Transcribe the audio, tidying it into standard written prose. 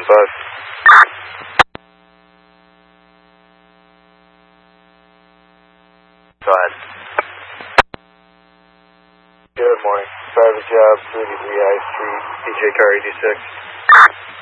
Go ahead. Good morning. Private job, 33 I Street, DJ car 86.